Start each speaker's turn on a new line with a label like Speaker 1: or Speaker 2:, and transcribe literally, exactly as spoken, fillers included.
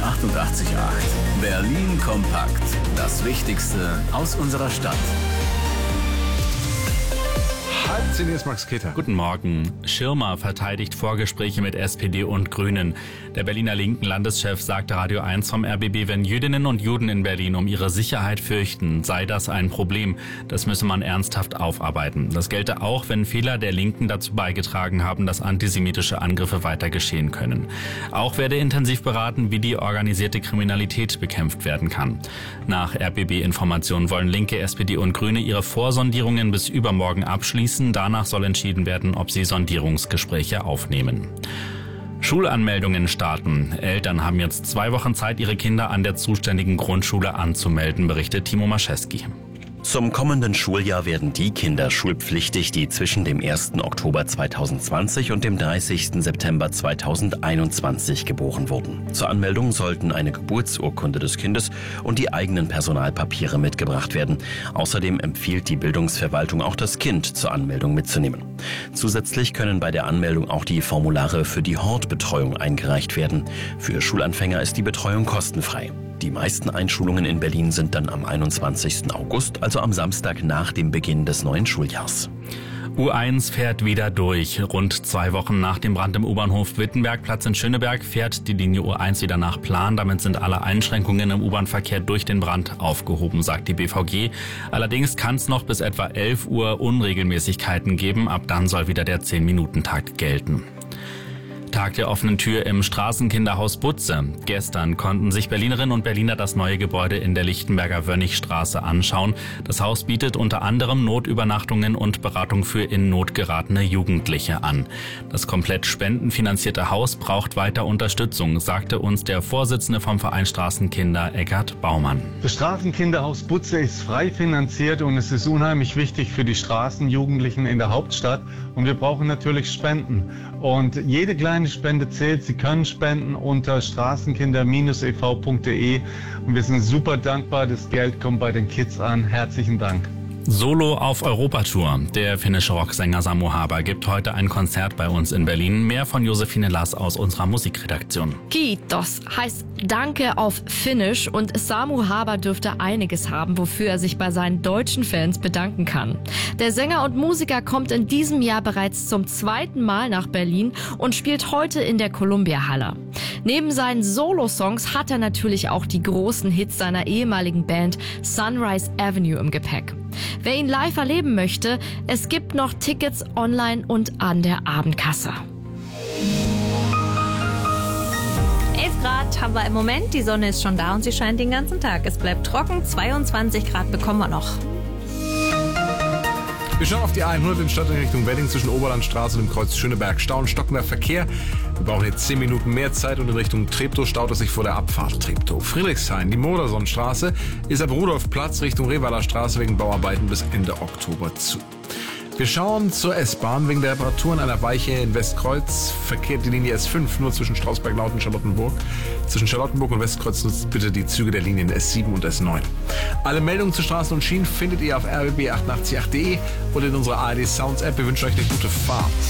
Speaker 1: achtundachtzig Komma acht. Berlin kompakt. Das Wichtigste aus unserer Stadt.
Speaker 2: Halb zehn ist Max Keter.
Speaker 3: Guten Morgen. Schirmer verteidigt Vorgespräche mit S P D und Grünen. Der Berliner linken Landeschef sagte Radio eins vom R B B, wenn Jüdinnen und Juden in Berlin um ihre Sicherheit fürchten, sei das ein Problem. Das müsse man ernsthaft aufarbeiten. Das gelte auch, wenn Fehler der Linken dazu beigetragen haben, dass antisemitische Angriffe weiter geschehen können. Auch werde intensiv beraten, wie die organisierte Kriminalität bekämpft werden kann. Nach R B B-Informationen wollen Linke, S P D und Grüne ihre Vorsondierungen bis übermorgen abschließen. Danach soll entschieden werden, ob sie Sondierungsgespräche aufnehmen. Schulanmeldungen starten. Eltern haben jetzt zwei Wochen Zeit, ihre Kinder an der zuständigen Grundschule anzumelden, berichtet Timo Maschewski.
Speaker 4: Zum kommenden Schuljahr werden die Kinder schulpflichtig, die zwischen dem ersten Oktober zweitausendzwanzig und dem dreißigsten September zweitausendeinundzwanzig geboren wurden. Zur Anmeldung sollten eine Geburtsurkunde des Kindes und die eigenen Personalpapiere mitgebracht werden. Außerdem empfiehlt die Bildungsverwaltung auch, das Kind zur Anmeldung mitzunehmen. Zusätzlich können bei der Anmeldung auch die Formulare für die Hortbetreuung eingereicht werden. Für Schulanfänger ist die Betreuung kostenfrei. Die meisten Einschulungen in Berlin sind dann am einundzwanzigsten August, also am Samstag nach dem Beginn des neuen Schuljahrs.
Speaker 3: U eins fährt wieder durch. Rund zwei Wochen nach dem Brand im U-Bahnhof Wittenbergplatz in Schöneberg fährt die Linie U eins wieder nach Plan. Damit sind alle Einschränkungen im U-Bahn-Verkehr durch den Brand aufgehoben, sagt die B V G. Allerdings kann es noch bis etwa elf Uhr Unregelmäßigkeiten geben. Ab dann soll wieder der zehn-Minuten-Takt gelten. Tag der offenen Tür im Straßenkinderhaus Butze. Gestern konnten sich Berlinerinnen und Berliner das neue Gebäude in der Lichtenberger Wönnigstraße anschauen. Das Haus bietet unter anderem Notübernachtungen und Beratung für in Not geratene Jugendliche an. Das komplett spendenfinanzierte Haus braucht weiter Unterstützung, sagte uns der Vorsitzende vom Verein Straßenkinder, Eckart Baumann.
Speaker 5: Das Straßenkinderhaus Butze ist frei finanziert und es ist unheimlich wichtig für die Straßenjugendlichen in der Hauptstadt. Und wir brauchen natürlich Spenden. Und jede kleine Spende zählt. Sie können spenden unter straßenkinder Bindestrich e v Punkt de und wir sind super dankbar. Das Geld kommt bei den Kids an. Herzlichen Dank.
Speaker 3: Solo auf Europatour. Der finnische Rocksänger Samu Haber gibt heute ein Konzert bei uns in Berlin. Mehr von Josephine Lass aus unserer Musikredaktion.
Speaker 6: Kiitos heißt Danke auf Finnisch und Samu Haber dürfte einiges haben, wofür er sich bei seinen deutschen Fans bedanken kann. Der Sänger und Musiker kommt in diesem Jahr bereits zum zweiten Mal nach Berlin und spielt heute in der Columbia Halle. Neben seinen Solo-Songs hat er natürlich auch die großen Hits seiner ehemaligen Band Sunrise Avenue im Gepäck. Wer ihn live erleben möchte, es gibt noch Tickets online und an der Abendkasse.
Speaker 7: elf Grad haben wir im Moment, die Sonne ist schon da und sie scheint den ganzen Tag. Es bleibt trocken, zweiundzwanzig Grad bekommen wir noch.
Speaker 2: Wir schauen auf die hundert in Stadt in Richtung Wedding zwischen Oberlandstraße und dem Kreuz Schöneberg. Stau und stockender Verkehr. Wir brauchen jetzt zehn Minuten mehr Zeit und in Richtung Treptow staut es sich vor der Abfahrt Treptow. Friedrichshain, die Modersonnenstraße, ist ab Rudolfplatz Richtung Revaler Straße wegen Bauarbeiten bis Ende Oktober zu. Wir schauen zur S-Bahn. Wegen der Reparaturen einer Weiche in Westkreuz verkehrt die Linie S fünf nur zwischen Strausberg-Laut und Charlottenburg. Zwischen Charlottenburg und Westkreuz nutzt bitte die Züge der Linien S sieben und S neun. Alle Meldungen zu Straßen und Schienen findet ihr auf r b b achtundachtzig punkt acht punkt de und in unserer A R D Sounds App. Wir wünschen euch eine gute Fahrt.